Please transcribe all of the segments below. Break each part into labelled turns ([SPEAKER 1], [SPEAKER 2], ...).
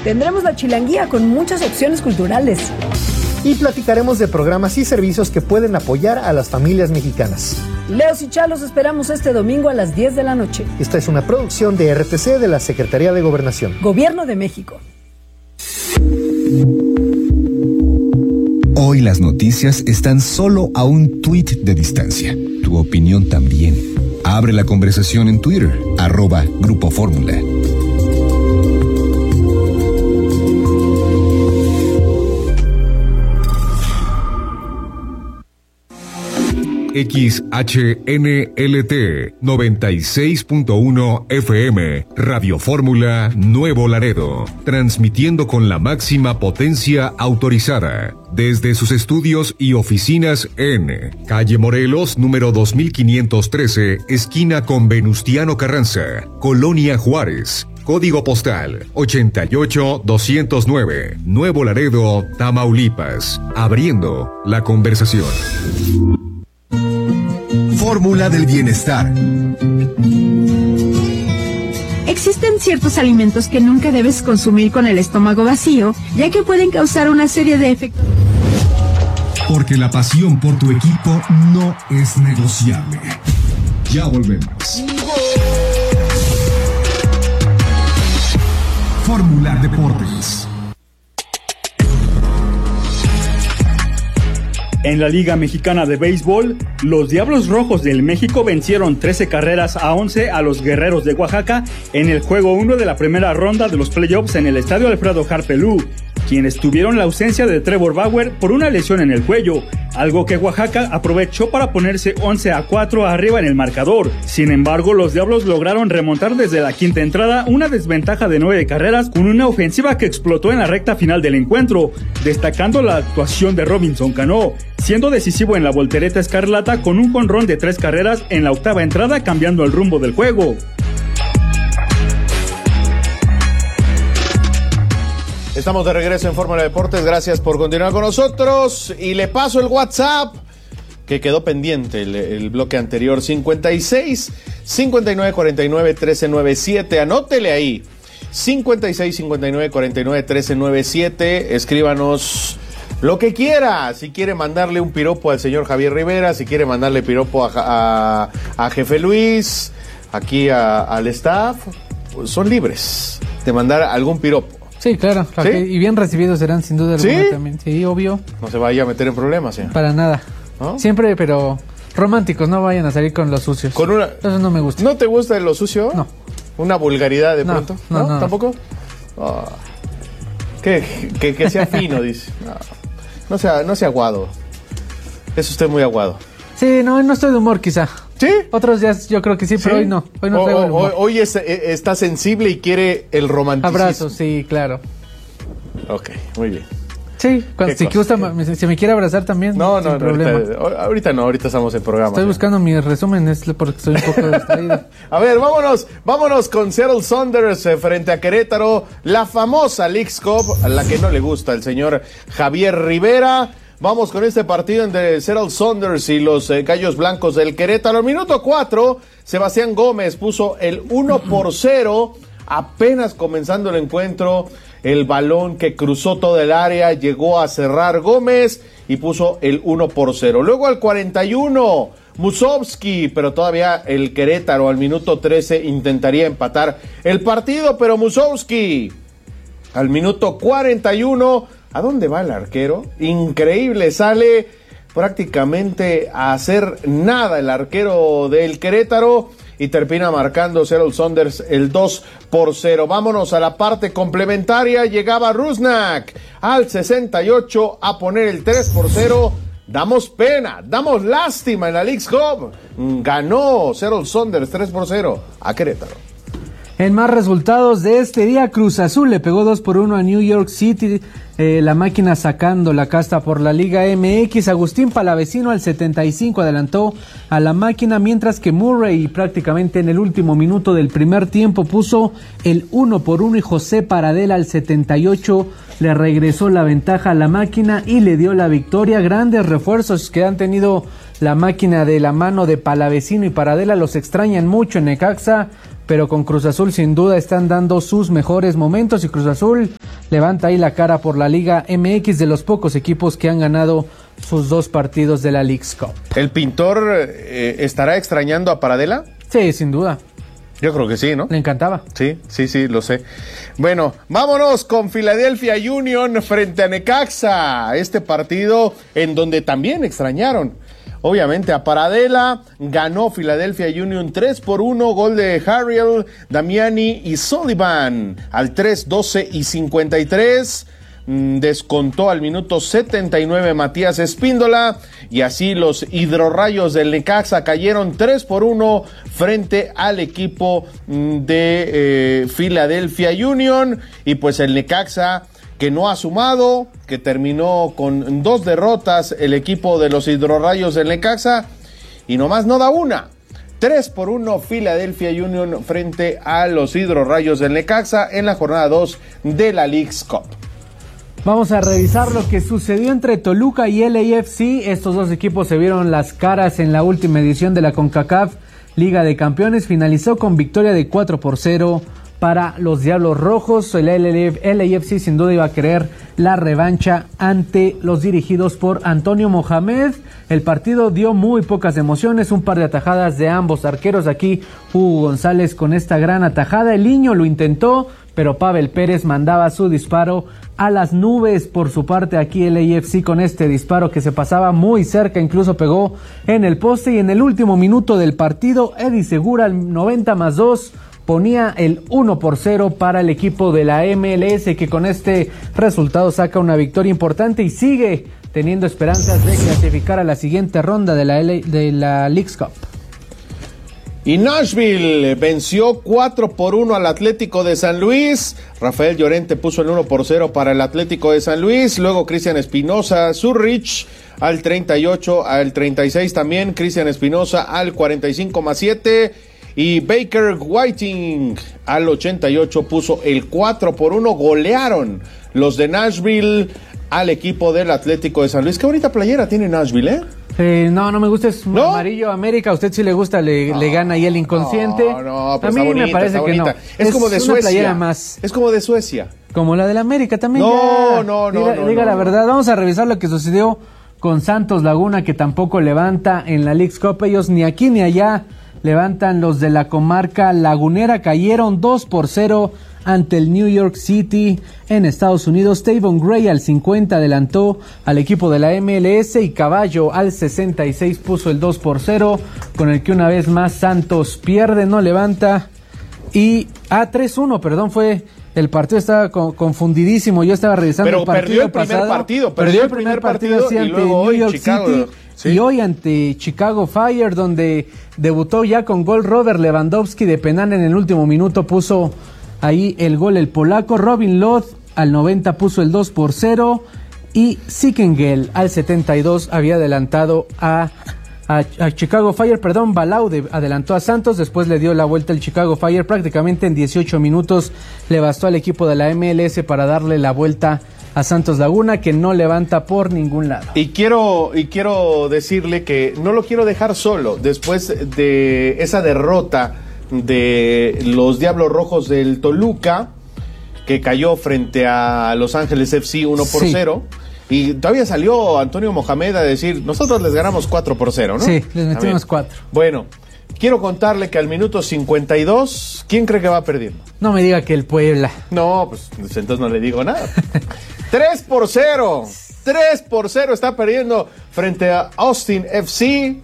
[SPEAKER 1] Tendremos la chilanguía con muchas opciones culturales.
[SPEAKER 2] Y platicaremos de programas y servicios que pueden apoyar a las familias mexicanas.
[SPEAKER 1] Leos y Chalos esperamos este domingo a las 10 de la noche.
[SPEAKER 2] Esta es una producción de RTC de la Secretaría de Gobernación.
[SPEAKER 1] Gobierno de México.
[SPEAKER 3] Hoy las noticias están solo a un tuit de distancia. Tu opinión también. Abre la conversación en Twitter, @Grupo Fórmula. XHNLT 96.1 FM, Radio Fórmula Nuevo Laredo, transmitiendo con la máxima potencia autorizada desde sus estudios y oficinas en Calle Morelos, número 2513, esquina con Venustiano Carranza, Colonia Juárez. Código postal 88209, Nuevo Laredo, Tamaulipas. Abriendo la conversación. Fórmula del bienestar.
[SPEAKER 4] Existen ciertos alimentos que nunca debes consumir con el estómago vacío, ya que pueden causar una serie de efectos.
[SPEAKER 3] Porque la pasión por tu equipo no es negociable. Ya volvemos. Fórmula Deportes.
[SPEAKER 5] En la Liga Mexicana de Béisbol, los Diablos Rojos del México vencieron 13 carreras a 11 a los Guerreros de Oaxaca en el juego 1 de la primera ronda de los playoffs en el Estadio Alfredo Harpelú, quienes tuvieron la ausencia de Trevor Bauer por una lesión en el cuello, algo que Oaxaca aprovechó para ponerse 11-4 arriba en el marcador. Sin embargo, los Diablos lograron remontar desde la quinta entrada una desventaja de 9 carreras con una ofensiva que explotó en la recta final del encuentro, destacando la actuación de Robinson Cano, siendo decisivo en la voltereta escarlata con un jonrón de 3 carreras en la octava entrada, cambiando el rumbo del juego.
[SPEAKER 6] Estamos de regreso en Fórmula Deportes, gracias por continuar con nosotros y le paso el WhatsApp que quedó pendiente el bloque anterior, 56 59 49 13 97, anótele ahí, 56 59 49 13 97, escríbanos lo que quiera, si quiere mandarle un piropo al señor Javier Rivera, si quiere mandarle piropo a Jefe Luis, aquí al staff, pues son libres de mandar algún piropo.
[SPEAKER 7] Sí, claro,
[SPEAKER 6] ¿Sí?
[SPEAKER 7] Y bien recibidos serán sin duda alguna.
[SPEAKER 6] ¿Sí?
[SPEAKER 7] También. Sí, obvio.
[SPEAKER 6] No se vaya a meter en problemas, ¿sí?
[SPEAKER 7] Para nada.
[SPEAKER 6] ¿No?
[SPEAKER 7] Siempre, pero románticos, no vayan a salir con los sucios. Eso no me gusta.
[SPEAKER 6] ¿No te gusta lo sucio?
[SPEAKER 7] No.
[SPEAKER 6] ¿Una vulgaridad de
[SPEAKER 7] No,
[SPEAKER 6] pronto?
[SPEAKER 7] no.
[SPEAKER 6] ¿Tampoco? Oh. Que sea fino, dice. No sea aguado. Es usted muy aguado.
[SPEAKER 7] Sí, no estoy de humor quizá.
[SPEAKER 6] ¿Sí?
[SPEAKER 7] Otros días yo creo que sí, pero hoy no. Hoy no traigo el humor.
[SPEAKER 6] Hoy está sensible y quiere el romanticismo.
[SPEAKER 7] Abrazos, sí, claro.
[SPEAKER 6] Ok, muy bien.
[SPEAKER 7] Sí, si gusta, si me quiere abrazar también,
[SPEAKER 6] no,
[SPEAKER 7] sin problema.
[SPEAKER 6] Ahorita estamos en programa.
[SPEAKER 7] Estoy buscando mi resumen, es porque estoy un poco distraído.
[SPEAKER 6] A ver, vámonos con Seattle Sounders frente a Querétaro, la famosa Leagues Cup, a la que no le gusta el señor Javier Rivera. Vamos con este partido entre Seattle Sounders y los Gallos Blancos del Querétaro. Al minuto 4, Sebastián Gómez puso el 1-0, apenas comenzando el encuentro. El balón que cruzó todo el área llegó a cerrar Gómez y puso el 1-0. Luego al 41, Musovski, pero todavía el Querétaro al minuto 13 intentaría empatar el partido, pero Musovski al minuto 41, ¿a dónde va el arquero? Increíble, sale prácticamente a hacer nada el arquero del Querétaro y termina marcando Seattle Sounders el 2-0. Vámonos a la parte complementaria. Llegaba Rusnak al 68 a poner el 3-0. Damos pena, damos lástima en la Leagues Cup. Ganó Seattle Sounders 3-0 a Querétaro.
[SPEAKER 7] En más resultados de este día, Cruz Azul le pegó 2-1 a New York City, la máquina sacando la casta por la Liga MX. Agustín Palavecino al 75 adelantó a la máquina, mientras que Murray prácticamente en el último minuto del primer tiempo puso el 1-1 y José Paradela al 78 le regresó la ventaja a la máquina y le dio la victoria. Grandes refuerzos que han tenido la máquina de la mano de Palavecino y Paradela, los extrañan mucho en Necaxa, pero con Cruz Azul sin duda están dando sus mejores momentos y Cruz Azul levanta ahí la cara por la Liga MX, de los pocos equipos que han ganado sus 2 partidos de la Leagues Cup.
[SPEAKER 6] ¿El pintor estará extrañando a Paradela?
[SPEAKER 7] Sí, sin duda.
[SPEAKER 6] Yo creo que sí, ¿no?
[SPEAKER 7] Le encantaba.
[SPEAKER 6] Sí, lo sé. Bueno, vámonos con Philadelphia Union frente a Necaxa. Este partido en donde también extrañaron, obviamente, a Paradela. Ganó Philadelphia Union 3-1, gol de Harriel, Damiani y Sullivan al 3, 12 y 53. Descontó al minuto 79 Matías Espíndola, y así los hidrorrayos del Necaxa cayeron 3-1 frente al equipo de Philadelphia Union. Y pues el Necaxa, que no ha sumado, que terminó con 2 derrotas el equipo de los hidrorrayos del Necaxa, y nomás no da una. 3-1 Philadelphia Union frente a los hidrorrayos del Necaxa en la jornada 2 de la Leagues Cup.
[SPEAKER 7] Vamos a revisar lo que sucedió entre Toluca y LAFC. Estos 2 equipos se vieron las caras en la última edición de la CONCACAF Liga de Campeones. Finalizó con victoria de 4-0 para los Diablos Rojos. El LAFC sin duda iba a querer la revancha ante los dirigidos por Antonio Mohamed. El partido dio muy pocas emociones, un par de atajadas de ambos arqueros. Aquí Hugo González con esta gran atajada. El Niño lo intentó, pero Pavel Pérez mandaba su disparo a las nubes. Por su parte, aquí el LAFC con este disparo que se pasaba muy cerca, incluso pegó en el poste, y en el último minuto del partido, Eddie Segura, al 90+2, ponía el 1-0 para el equipo de la MLS, que con este resultado saca una victoria importante y sigue teniendo esperanzas de clasificar a la siguiente ronda de la Leagues Cup.
[SPEAKER 6] Y Nashville venció 4-1 al Atlético de San Luis. Rafael Llorente puso el 1-0 para el Atlético de San Luis. Luego Cristian Espinosa, Zurich al 38, al 36 también. Cristian Espinosa al 45+7. Y Baker Whiting al 88 puso el 4-1. Golearon los de Nashville al equipo del Atlético de San Luis. Qué bonita playera tiene Nashville, ¿eh?
[SPEAKER 7] No me gusta, es
[SPEAKER 6] ¿No?
[SPEAKER 7] Amarillo América. A usted sí le gusta, le gana ahí el inconsciente.
[SPEAKER 6] No, pero
[SPEAKER 7] a mí
[SPEAKER 6] está bonita,
[SPEAKER 7] me parece que no.
[SPEAKER 6] Es como de
[SPEAKER 7] una
[SPEAKER 6] Suecia.
[SPEAKER 7] playera más.
[SPEAKER 6] Es como de Suecia.
[SPEAKER 7] Como la del América también.
[SPEAKER 6] No.
[SPEAKER 7] Diga la verdad. Vamos a revisar lo que sucedió con Santos Laguna, que tampoco levanta en la Leagues Cup. Ellos ni aquí ni allá levantan. Los de la comarca lagunera cayeron 2-0 ante el New York City en Estados Unidos. Tavon Gray al 50 adelantó al equipo de la MLS, y Caballo al 66 puso el 2-0, con el que una vez más Santos pierde, no levanta. Y 3-1, perdón, fue el partido, estaba confundidísimo. Yo estaba revisando el partido pasado.
[SPEAKER 6] Perdió el primer partido
[SPEAKER 7] sí,
[SPEAKER 6] y
[SPEAKER 7] ante
[SPEAKER 6] luego
[SPEAKER 7] New
[SPEAKER 6] hoy
[SPEAKER 7] York
[SPEAKER 6] Chicago,
[SPEAKER 7] City.
[SPEAKER 6] sí.
[SPEAKER 7] Y hoy ante Chicago Fire, donde debutó ya con gol Robert Lewandowski de penal en el último minuto. Puso ahí el gol el polaco. Robin Lod al 90 puso el 2-0. Y Sikengel al 72 había adelantado a Chicago Fire, perdón, Balaude adelantó a Santos, después le dio la vuelta el Chicago Fire. Prácticamente en 18 minutos le bastó al equipo de la MLS para darle la vuelta a Santos Laguna, que no levanta por ningún lado.
[SPEAKER 6] Y quiero decirle que no lo quiero dejar solo después de esa derrota de los Diablos Rojos del Toluca, que cayó frente a Los Ángeles FC 1-0. Y todavía salió Antonio Mohamed a decir, nosotros les ganamos 4-0, ¿no?
[SPEAKER 7] Sí, les metimos 4.
[SPEAKER 6] Bueno, quiero contarle que al minuto 52, ¿quién cree que va perdiendo?
[SPEAKER 7] No me diga que el Puebla.
[SPEAKER 6] No, pues entonces no le digo nada. 3-0. 3-0 está perdiendo frente a Austin FC.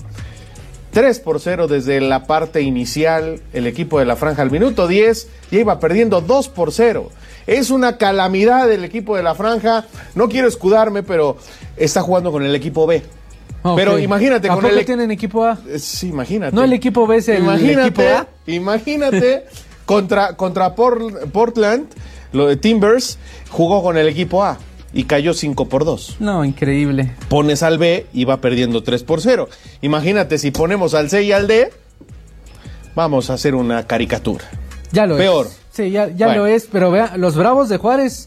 [SPEAKER 6] 3-0 desde la parte inicial. El equipo de la Franja al minuto 10 ya iba perdiendo 2-0. Es una calamidad el equipo de la Franja. No quiero escudarme, pero está jugando con el equipo B. Okay. Pero imagínate con el
[SPEAKER 7] tienen equipo A.
[SPEAKER 6] Sí, imagínate.
[SPEAKER 7] No, el equipo B es el equipo A.
[SPEAKER 6] Imagínate contra Portland, lo de Timbers, jugó con el equipo A y cayó 5-2.
[SPEAKER 7] No, increíble.
[SPEAKER 6] Pones al B y va perdiendo 3-0. Imagínate si ponemos al C y al D, vamos a hacer una caricatura.
[SPEAKER 7] Ya lo
[SPEAKER 6] Peor.
[SPEAKER 7] es. Sí, ya bueno. Lo es, pero vea, los Bravos de Juárez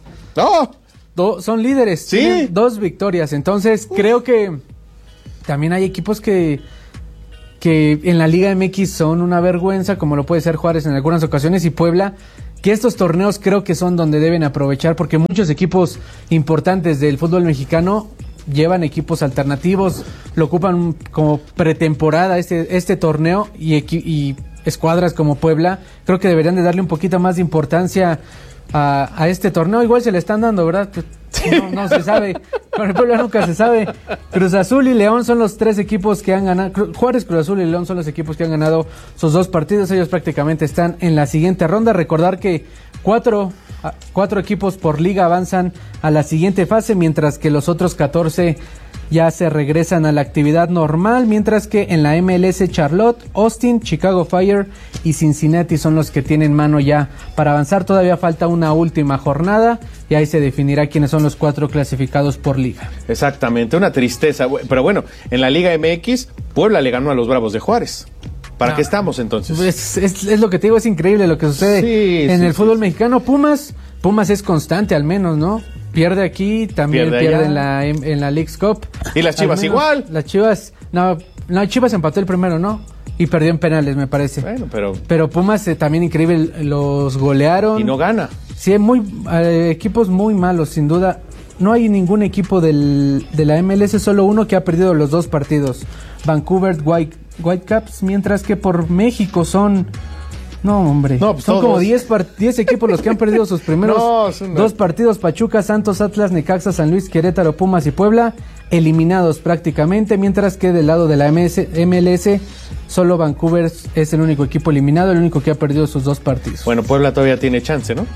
[SPEAKER 7] son líderes.
[SPEAKER 6] Sí.
[SPEAKER 7] Tienen 2 victorias, entonces creo que también hay equipos que en la Liga MX son una vergüenza, como lo puede ser Juárez en algunas ocasiones, y Puebla que estos torneos creo que son donde deben aprovechar, porque muchos equipos importantes del fútbol mexicano llevan equipos alternativos, lo ocupan como pretemporada este torneo, y escuadras como Puebla creo que deberían de darle un poquito más de importancia a este torneo. Igual se le están dando, ¿verdad? No se sabe, con el Puebla nunca se sabe. Cruz Azul y León son los 3 equipos que han ganado. Juárez, Cruz Azul y León son los equipos que han ganado sus 2 partidos. Ellos prácticamente están en la siguiente ronda. Recordar que 4 equipos por liga avanzan a la siguiente fase, mientras que los otros 14 ya se regresan a la actividad normal, mientras que en la MLS Charlotte, Austin, Chicago Fire y Cincinnati son los que tienen mano ya para avanzar. Todavía falta una última jornada y ahí se definirá quiénes son los 4 clasificados por liga.
[SPEAKER 6] Exactamente, una tristeza, pero bueno, en la Liga MX, Puebla le ganó a los Bravos de Juárez. ¿Para qué estamos entonces?
[SPEAKER 7] Es lo que te digo, es increíble lo que sucede en el fútbol mexicano. Pumas es constante al menos, ¿no? Pierde aquí, también pierde en la Leagues Cup.
[SPEAKER 6] Y las Chivas igual.
[SPEAKER 7] Las Chivas, Chivas empató el primero, ¿no? Y perdió en penales, me parece.
[SPEAKER 6] Bueno,
[SPEAKER 7] pero Pumas también increíble, los golearon.
[SPEAKER 6] Y no gana.
[SPEAKER 7] Sí, equipos muy malos, sin duda. No hay ningún equipo de la MLS, solo uno que ha perdido los 2 partidos. Vancouver Whitecaps, mientras que por México son... No, hombre,
[SPEAKER 6] pues
[SPEAKER 7] son
[SPEAKER 6] todos.
[SPEAKER 7] como 10 equipos los que han perdido sus primeros 2 partidos. Pachuca, Santos, Atlas, Necaxa, San Luis, Querétaro, Pumas y Puebla eliminados prácticamente, mientras que del lado de la MLS solo Vancouver es el único equipo eliminado, el único que ha perdido sus 2 partidos.
[SPEAKER 6] Bueno, Puebla todavía tiene chance, ¿no?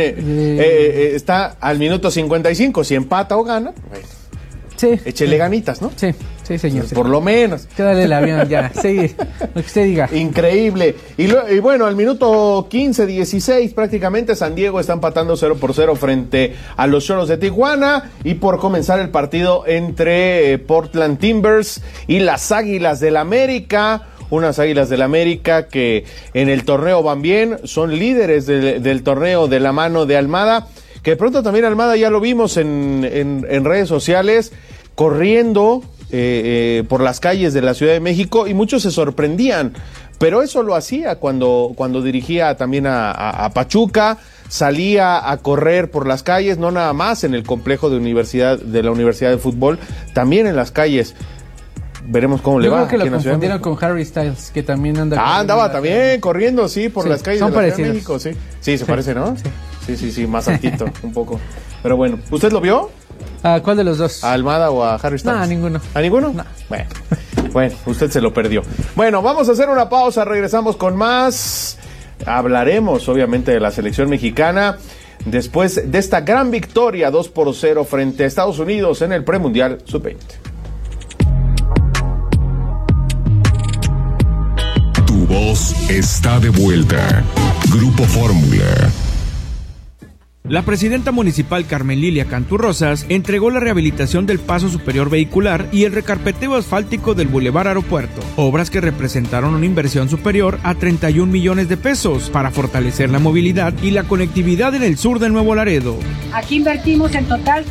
[SPEAKER 6] Está al minuto 55, si empata o gana, bueno,
[SPEAKER 7] sí,
[SPEAKER 6] échele ganitas, ¿no?
[SPEAKER 7] Sí, señor.
[SPEAKER 6] Pues por lo menos.
[SPEAKER 7] Quédale el avión ya, sí, lo que usted diga.
[SPEAKER 6] Increíble. Y bueno, al minuto 15-16 prácticamente San Diego está empatando 0-0 frente a los Cholos de Tijuana, y por comenzar el partido entre Portland Timbers y las Águilas del América. Unas Águilas del América que en el torneo van bien, son líderes del torneo de la mano de Almada, que de pronto también Almada ya lo vimos en redes sociales, corriendo por las calles de la Ciudad de México, y muchos se sorprendían, pero eso lo hacía cuando dirigía también a Pachuca, salía a correr por las calles, no nada más en el complejo de la Universidad de Fútbol, también en las calles. Veremos cómo le va.
[SPEAKER 7] Yo creo que lo confundieron con Harry Styles, que también
[SPEAKER 6] andaba también corriendo, sí, por las calles de la Ciudad de México, sí. Sí, se parece, ¿no? Sí, más altito, un poco. Pero bueno, ¿usted lo vio?
[SPEAKER 7] ¿A cuál de los dos?
[SPEAKER 6] ¿A Almada o a Harry Styles?
[SPEAKER 7] No, a ninguno.
[SPEAKER 6] ¿A ninguno?
[SPEAKER 7] No.
[SPEAKER 6] Bueno, usted se lo perdió. Bueno, vamos a hacer una pausa, regresamos con más. Hablaremos, obviamente, de la selección mexicana después de esta gran victoria 2-0 frente a Estados Unidos en el Premundial Sub-20.
[SPEAKER 3] Tu voz está de vuelta. Grupo Fórmula.
[SPEAKER 8] La presidenta municipal Carmen Lilia Cantú Rosas entregó la rehabilitación del paso superior vehicular y el recarpeteo asfáltico del Boulevard Aeropuerto, obras que representaron una inversión superior a 31 millones de pesos para fortalecer la movilidad y la conectividad en el sur de Nuevo Laredo.
[SPEAKER 9] Aquí invertimos en total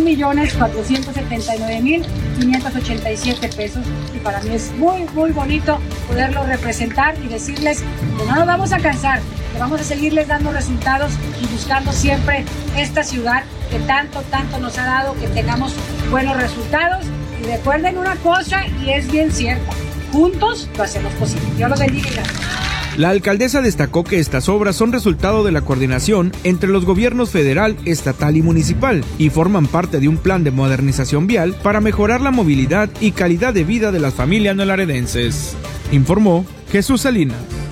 [SPEAKER 9] 31.479.587 pesos, y para mí es muy, muy bonito poderlo representar y decirles que no nos vamos a cansar, que vamos a seguirles dando resultados y buscando siempre esta ciudad que tanto nos ha dado, que tengamos buenos resultados. Y recuerden una cosa, y es bien cierta, juntos lo hacemos posible. Dios los bendiga y gracias.
[SPEAKER 8] La alcaldesa destacó que estas obras son resultado de la coordinación entre los gobiernos federal, estatal y municipal, y forman parte de un plan de modernización vial para mejorar la movilidad y calidad de vida de las familias neolaredenses. Informó Jesús Salinas.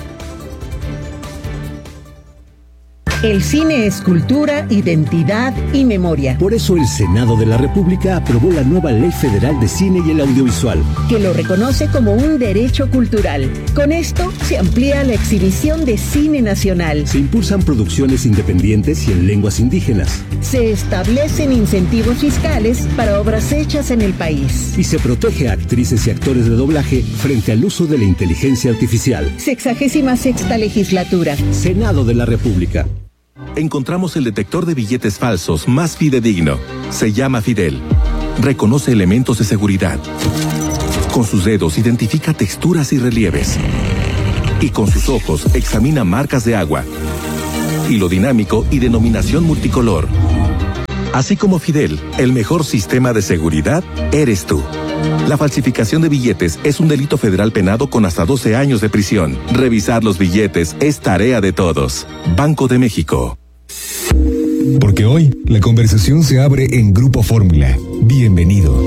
[SPEAKER 10] El cine es cultura, identidad y memoria.
[SPEAKER 11] Por eso el Senado de la República aprobó la nueva Ley Federal de Cine y el Audiovisual,
[SPEAKER 10] que lo reconoce como un derecho cultural. Con esto se amplía la exhibición de cine nacional.
[SPEAKER 11] Se impulsan producciones independientes y en lenguas indígenas.
[SPEAKER 10] Se establecen incentivos fiscales para obras hechas en el país.
[SPEAKER 11] Y se protege a actrices y actores de doblaje frente al uso de la inteligencia artificial.
[SPEAKER 10] 66ª legislatura.
[SPEAKER 11] Senado de la República.
[SPEAKER 12] Encontramos el detector de billetes falsos más fidedigno. Se llama Fidel. Reconoce elementos de seguridad. Con sus dedos identifica texturas y relieves. Y con sus ojos examina marcas de agua. hilo dinámico y denominación multicolor. Así como Fidel, el mejor sistema de seguridad eres tú. La falsificación de billetes es un delito federal penado con hasta 12 años de prisión. Revisar los billetes es tarea de todos. Banco de México.
[SPEAKER 3] Porque hoy la conversación se abre en Grupo Fórmula. Bienvenido.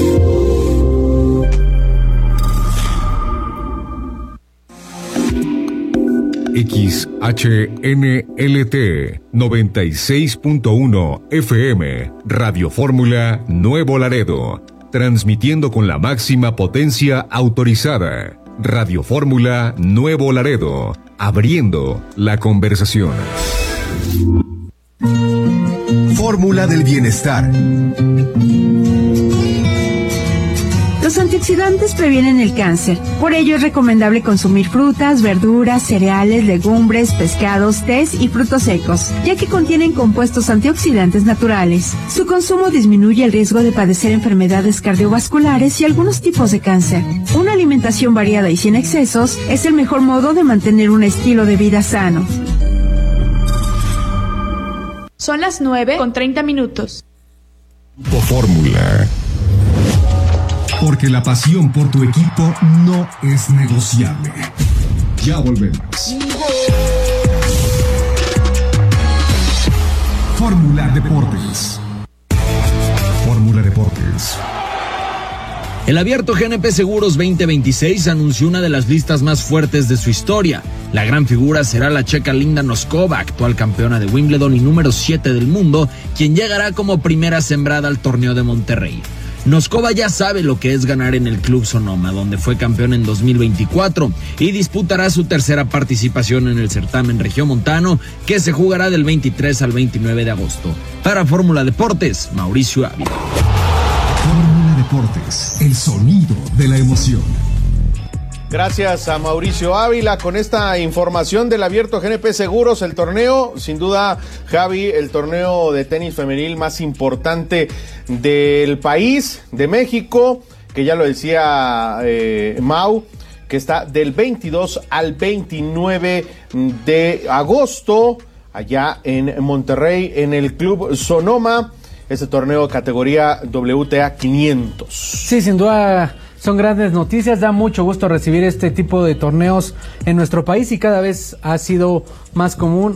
[SPEAKER 3] XHNLT 96.1 FM Radio Fórmula Nuevo Laredo, transmitiendo con la máxima potencia autorizada. Radio Fórmula Nuevo Laredo, abriendo la conversación. Fórmula del bienestar.
[SPEAKER 4] Los antioxidantes previenen el cáncer. Por ello es recomendable consumir frutas, verduras, cereales, legumbres, pescados, tés y frutos secos, ya que contienen compuestos antioxidantes naturales. Su consumo disminuye el riesgo de padecer enfermedades cardiovasculares y algunos tipos de cáncer. Una alimentación variada y sin excesos es el mejor modo de mantener un estilo de vida sano.
[SPEAKER 13] Son las 9:30.
[SPEAKER 3] Fórmula. Porque la pasión por tu equipo no es negociable. Ya volvemos. Fórmula Deportes. Fórmula Deportes.
[SPEAKER 14] El Abierto GNP Seguros 2026 anunció una de las listas más fuertes de su historia. La gran figura será la checa Linda Noskova, actual campeona de Wimbledon y número 7 del mundo, quien llegará como primera sembrada al torneo de Monterrey. Noskova ya sabe lo que es ganar en el Club Sonoma, donde fue campeón en 2024, y disputará su tercera participación en el certamen regiomontano, que se jugará del 23 al 29 de agosto. Para Fórmula Deportes, Mauricio Ávila.
[SPEAKER 3] Fórmula Deportes, el sonido de la emoción.
[SPEAKER 6] Gracias a Mauricio Ávila con esta información del Abierto GNP Seguros, el torneo, sin duda, Javi, el torneo de tenis femenil más importante del país, de México, que ya lo decía Mau, que está del 22 al 29 de agosto, allá en Monterrey, en el Club Sonoma, este torneo categoría WTA 500.
[SPEAKER 7] Sí, sin duda son grandes noticias, da mucho gusto recibir este tipo de torneos en nuestro país y cada vez ha sido más común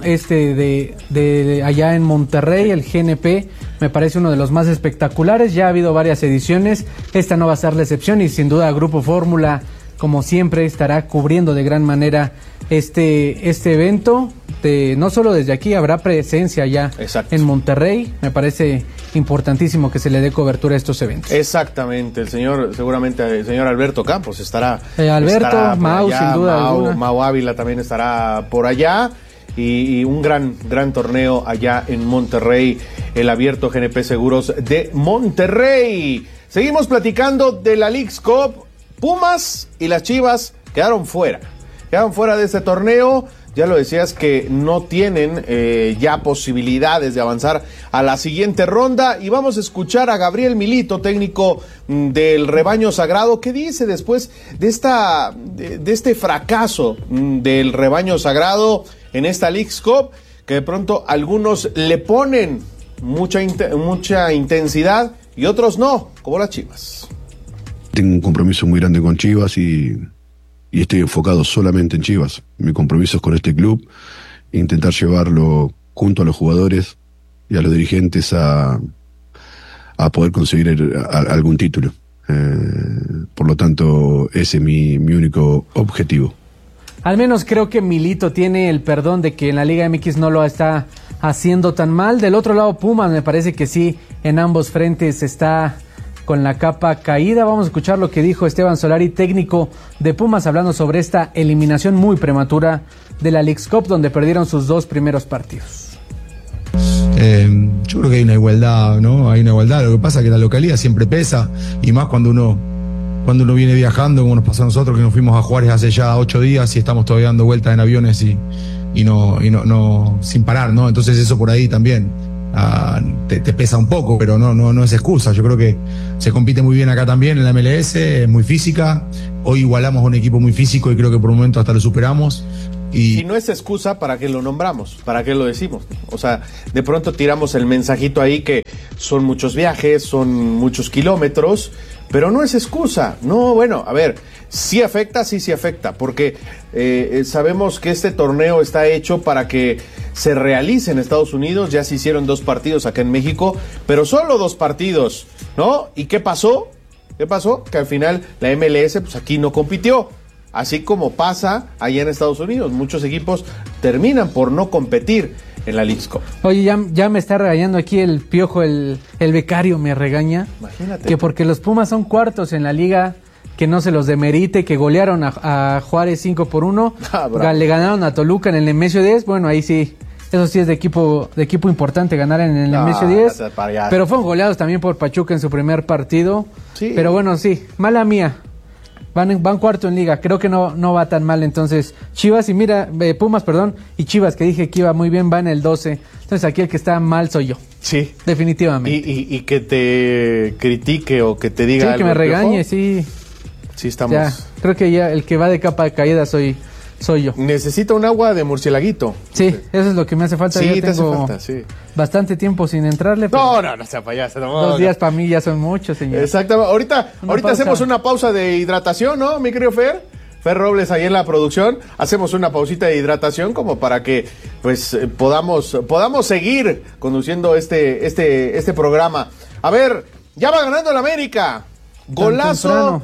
[SPEAKER 7] de allá en Monterrey, el GNP, me parece uno de los más espectaculares, ya ha habido varias ediciones, esta no va a ser la excepción y sin duda Grupo Fórmula, como siempre, estará cubriendo de gran manera este evento, no solo desde aquí, habrá presencia ya en Monterrey, me parece importantísimo que se le dé cobertura a estos eventos.
[SPEAKER 6] Exactamente, seguramente el señor Alberto Campos estará.
[SPEAKER 7] Alberto, Mau, allá, sin duda alguna.
[SPEAKER 6] Mau Ávila también estará por allá y un gran torneo allá en Monterrey, el Abierto GNP Seguros de Monterrey. Seguimos platicando de la Leagues Cup. Pumas y las Chivas quedaron fuera de este torneo. Ya lo decías que no tienen ya posibilidades de avanzar a la siguiente ronda y vamos a escuchar a Gabriel Milito, técnico del Rebaño Sagrado, que dice después de este fracaso del Rebaño Sagrado en esta Leagues Cup, que de pronto algunos le ponen mucha intensidad y otros no, como las Chivas.
[SPEAKER 15] Tengo un compromiso muy grande con Chivas y estoy enfocado solamente en Chivas. Mi compromiso es con este club, intentar llevarlo junto a los jugadores y a los dirigentes a poder conseguir algún título. Por lo tanto, ese es mi único objetivo.
[SPEAKER 7] Al menos creo que Milito tiene el perdón de que en la Liga MX no lo está haciendo tan mal. Del otro lado, Pumas, me parece que sí, en ambos frentes está con la capa caída. Vamos a escuchar lo que dijo Esteban Solari, técnico de Pumas, hablando sobre esta eliminación muy prematura de la Leagues Cup, donde perdieron sus 2 primeros partidos.
[SPEAKER 16] Yo creo que hay una igualdad, ¿no? Hay una igualdad. Lo que pasa es que la localidad siempre pesa, y más cuando uno viene viajando, como nos pasó a nosotros, que nos fuimos a Juárez hace ya 8 días y estamos todavía dando vueltas en aviones y no sin parar, ¿no? Entonces eso por ahí también te pesa un poco, pero no es excusa. Yo creo que se compite muy bien acá también en la MLS, es muy física. Hoy igualamos a un equipo muy físico y creo que por un momento hasta lo superamos.
[SPEAKER 6] Y si no es excusa, ¿para qué lo nombramos? ¿Para qué lo decimos? O sea, de pronto tiramos el mensajito ahí que son muchos viajes, son muchos kilómetros, pero no es excusa. No, bueno, a ver, sí afecta, porque sabemos que este torneo está hecho para que se realice en Estados Unidos. Ya se hicieron 2 partidos acá en México, pero solo 2 partidos, ¿no? ¿Y qué pasó? Que al final la MLS pues aquí no compitió. Así como pasa allá en Estados Unidos, muchos equipos terminan por no competir en la Leagues Cup.
[SPEAKER 7] Oye, ya me está regañando aquí el Piojo, el becario me regaña.
[SPEAKER 6] Imagínate.
[SPEAKER 7] Que porque los Pumas son cuartos en la liga, que no se los demerite, que golearon a Juárez 5-1, le ganaron a Toluca en el Nemesio 10, bueno, ahí sí, eso sí es de equipo importante ganar en el Nemesio 10, pero fueron goleados también por Pachuca en su primer partido, sí. Pero bueno, sí, mala mía. Van cuarto en liga, creo que no va tan mal. Entonces Chivas Pumas, y Chivas, que dije que iba muy bien, va en el 12. Entonces aquí el que está mal soy yo.
[SPEAKER 6] Sí.
[SPEAKER 7] Definitivamente.
[SPEAKER 6] Y que te critique o que te diga
[SPEAKER 7] sí,
[SPEAKER 6] algo.
[SPEAKER 7] Que me regañe, sí.
[SPEAKER 6] Sí estamos.
[SPEAKER 7] Ya, creo que ya el que va de capa de caída soy yo.
[SPEAKER 6] Necesita un agua de murcielaguito.
[SPEAKER 7] Sí, eso es lo que me hace falta.
[SPEAKER 6] Sí,
[SPEAKER 7] ya
[SPEAKER 6] te hace falta, sí.
[SPEAKER 7] Bastante tiempo sin entrarle.
[SPEAKER 6] No sea payaso.
[SPEAKER 7] 2 días para mí ya son muchos, señor.
[SPEAKER 6] Exactamente. Ahorita hacemos una pausa de hidratación, ¿no, mi querido Fer Robles, ahí en la producción? Hacemos una pausita de hidratación como para que pues podamos seguir conduciendo este programa. A ver, ya va ganando el América. Golazo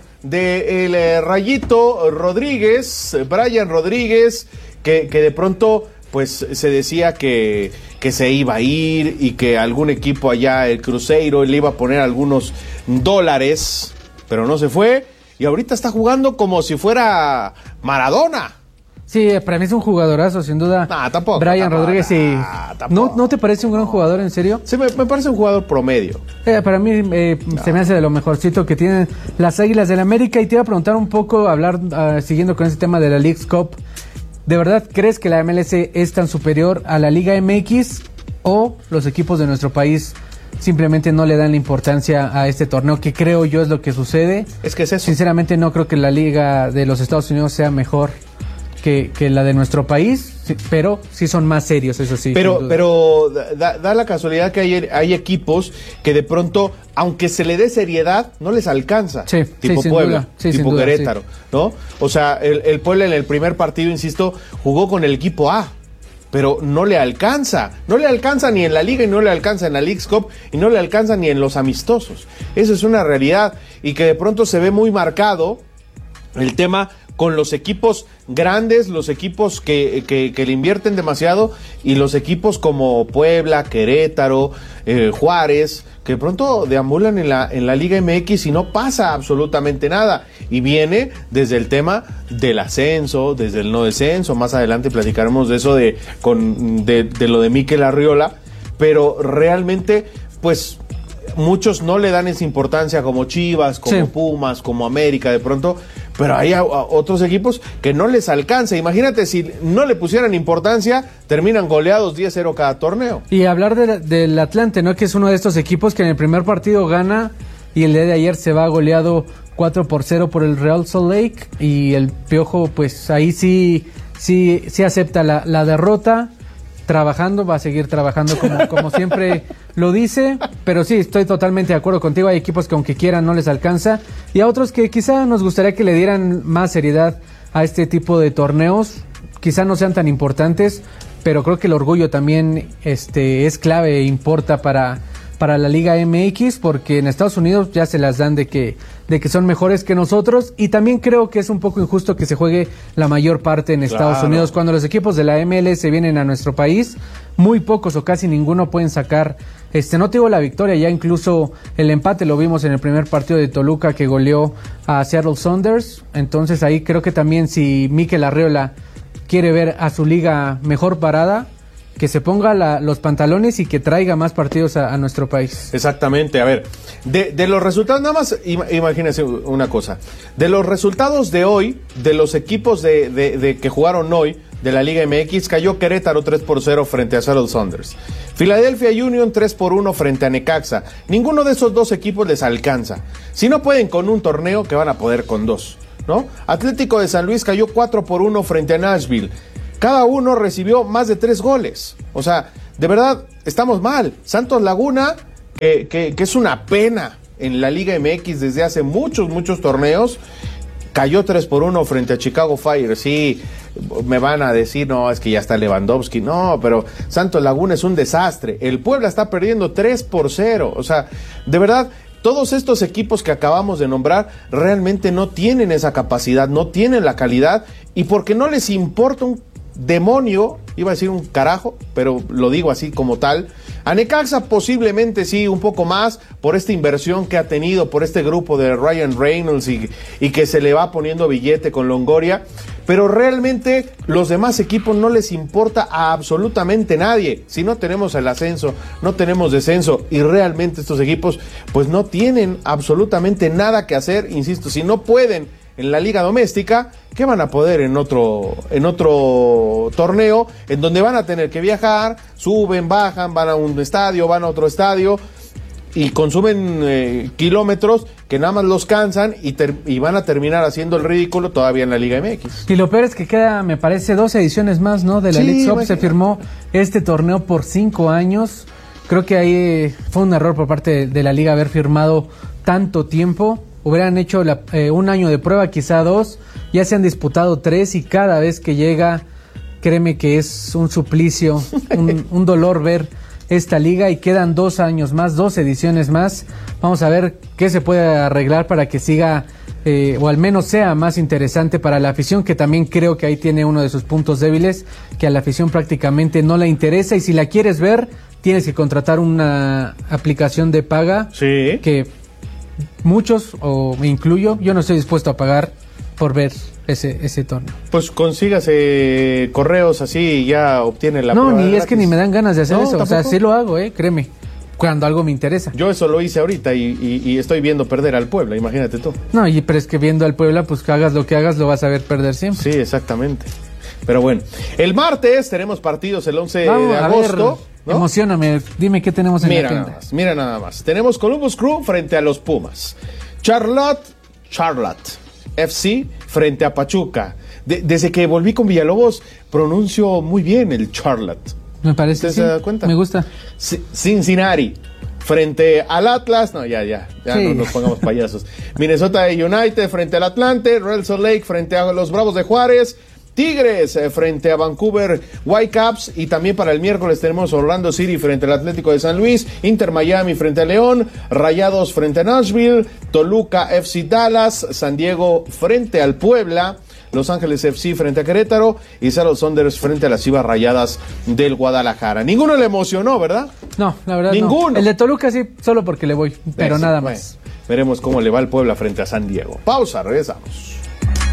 [SPEAKER 6] del Rayito Rodríguez, Brian Rodríguez, que de pronto pues se decía que se iba a ir y que algún equipo allá, el Cruzeiro, le iba a poner algunos dólares, pero no se fue, y ahorita está jugando como si fuera Maradona.
[SPEAKER 7] Sí, para mí es un jugadorazo, sin duda.
[SPEAKER 6] Tampoco.
[SPEAKER 7] Brian Rodríguez, sí. ¿No te parece un gran jugador, en serio?
[SPEAKER 6] Sí, me parece un jugador promedio.
[SPEAKER 7] Para mí se me hace de lo mejorcito que tienen las Águilas del América. Y te iba a preguntar un poco, siguiendo con ese tema de la Leagues Cup. ¿De verdad crees que la MLS es tan superior a la Liga MX o los equipos de nuestro país simplemente no le dan la importancia a este torneo, que creo yo es lo que sucede?
[SPEAKER 6] Es que es eso.
[SPEAKER 7] Sinceramente no creo que la Liga de los Estados Unidos sea mejor que la de nuestro país, sí, pero sí son más serios, eso sí.
[SPEAKER 6] Pero da la casualidad que hay equipos que de pronto, aunque se le dé seriedad, no les alcanza.
[SPEAKER 7] Sí,
[SPEAKER 6] tipo Puebla, tipo
[SPEAKER 7] duda,
[SPEAKER 6] Querétaro, ¿no? O sea, el Puebla en el primer partido, insisto, jugó con el equipo A, pero no le alcanza ni en la Liga y no le alcanza en la Leagues Cup y no le alcanza ni en los amistosos. Eso es una realidad y que de pronto se ve muy marcado el tema con los equipos grandes, los equipos que le invierten demasiado y los equipos como Puebla, Querétaro, Juárez, que de pronto deambulan en la Liga MX y no pasa absolutamente nada. Y viene desde el tema del ascenso, desde el no descenso. Más adelante platicaremos de eso, de lo de Mikel Arriola, pero realmente, pues muchos no le dan esa importancia, como Chivas, como Pumas, como América de pronto, pero hay otros equipos que no les alcanza. Imagínate, si no le pusieran importancia, terminan goleados 10-0 cada torneo.
[SPEAKER 7] Y hablar del Atlante, ¿no? Que es uno de estos equipos que en el primer partido gana y el día de ayer se va goleado 4-0 por el Real Salt Lake, y el Piojo pues ahí sí acepta la derrota. Va a seguir trabajando como siempre lo dice, pero sí, estoy totalmente de acuerdo contigo. Hay equipos que aunque quieran no les alcanza, y a otros que quizá nos gustaría que le dieran más seriedad a este tipo de torneos, quizá no sean tan importantes, pero creo que el orgullo también es clave e importa para la Liga MX, porque en Estados Unidos ya se las dan de que son mejores que nosotros, y también creo que es un poco injusto que se juegue la mayor parte en Estados Unidos. Cuando los equipos de la MLS vienen a nuestro país, muy pocos o casi ninguno pueden sacar, no te digo la victoria, ya incluso el empate lo vimos en el primer partido de Toluca, que goleó a Seattle Sounders. Entonces ahí creo que también, si Mikel Arriola quiere ver a su liga mejor parada, que se ponga los pantalones y que traiga más partidos a nuestro país.
[SPEAKER 6] Exactamente. A ver, de los resultados, nada más imagínense una cosa, de los resultados de hoy, de los equipos de que jugaron hoy de la Liga MX, cayó Querétaro 3-0 frente a Seattle Sounders. Philadelphia Union 3-1 frente a Necaxa. Ninguno de esos dos equipos les alcanza. Si no pueden con un torneo, que van a poder con dos, ¿no? Atlético de San Luis cayó 4-1 frente a Nashville. cada uno recibió más de 3 goles. O sea, de verdad, estamos mal. Santos Laguna, que es una pena en la Liga MX desde hace muchos torneos, cayó 3-1 frente a Chicago Fire. Sí, me van a decir, no, es que ya está Lewandowski. No, pero Santos Laguna es un desastre. El Puebla está perdiendo 3-0. O sea, de verdad, todos estos equipos que acabamos de nombrar realmente no tienen esa capacidad, no tienen la calidad, y porque no les importa un demonio, iba a decir un carajo, pero lo digo así como tal. A Necaxa posiblemente sí, un poco más, por esta inversión que ha tenido, por este grupo de Ryan Reynolds y que se le va poniendo billete con Longoria, pero realmente los demás equipos no les importa a absolutamente nadie. Si no tenemos el ascenso, no tenemos descenso, y realmente estos equipos pues no tienen absolutamente nada que hacer. Insisto, si no pueden en la liga doméstica, ¿qué van a poder en otro torneo en donde van a tener que viajar, suben, bajan, van a un estadio, van a otro estadio y consumen kilómetros que nada más los cansan y van a terminar haciendo el ridículo todavía en la Liga MX?
[SPEAKER 7] Y lo peor es que queda, me parece, 2 ediciones más, ¿no? De la League Cup. Se firmó este torneo por 5 años. Creo que ahí fue un error por parte de la Liga haber firmado tanto tiempo. Hubieran hecho un año de prueba, quizá 2, ya se han disputado 3 y cada vez que llega, créeme que es un suplicio, un dolor ver esta liga, y quedan 2 años más, 2 ediciones más. Vamos a ver qué se puede arreglar para que siga, o al menos sea más interesante para la afición, que también creo que ahí tiene uno de sus puntos débiles, que a la afición prácticamente no le interesa, y si la quieres ver, tienes que contratar una aplicación de paga,
[SPEAKER 6] sí,
[SPEAKER 7] que muchos, o me incluyo, yo no estoy dispuesto a pagar por ver ese torneo.
[SPEAKER 6] Pues consígase correos así y ya obtiene la prueba.
[SPEAKER 7] No, ni
[SPEAKER 6] gratis.
[SPEAKER 7] Es que ni me dan ganas de hacer eso.
[SPEAKER 6] ¿Tampoco?
[SPEAKER 7] O sea, sí lo hago, créeme, cuando algo me interesa.
[SPEAKER 6] Yo eso lo hice ahorita y estoy viendo perder al Puebla, imagínate tú.
[SPEAKER 7] No, pero es que viendo al Puebla, pues que hagas lo que hagas, lo vas a ver perder siempre.
[SPEAKER 6] Sí, exactamente. Pero bueno, el martes tenemos partidos el 11 de agosto. ¿No?
[SPEAKER 7] Emocióname, dime qué tenemos en la agenda.
[SPEAKER 6] Mira nada más. Tenemos Columbus Crew frente a los Pumas. Charlotte FC frente a Pachuca. Desde que volví con Villalobos, pronuncio muy bien el Charlotte.
[SPEAKER 7] Me parece.
[SPEAKER 6] ¿Usted se da cuenta?
[SPEAKER 7] Me gusta.
[SPEAKER 6] Cincinnati frente al Atlas. No, ya sí. No nos pongamos payasos. Minnesota United frente al Atlante. Real Salt Lake frente a los Bravos de Juárez. Tigres frente a Vancouver Whitecaps, y también para el miércoles tenemos Orlando City frente al Atlético de San Luis, Inter Miami frente a León, Rayados frente a Nashville, Toluca FC Dallas, San Diego frente al Puebla, Los Ángeles FC frente a Querétaro y Seattle Sounders frente a las Chivas Rayadas del Guadalajara. Ninguno le emocionó, ¿verdad?
[SPEAKER 7] No, la verdad
[SPEAKER 6] ninguno.
[SPEAKER 7] No. El de Toluca sí, solo porque le voy, pero nada más.
[SPEAKER 6] Veremos cómo le va el Puebla frente a San Diego. Pausa, regresamos.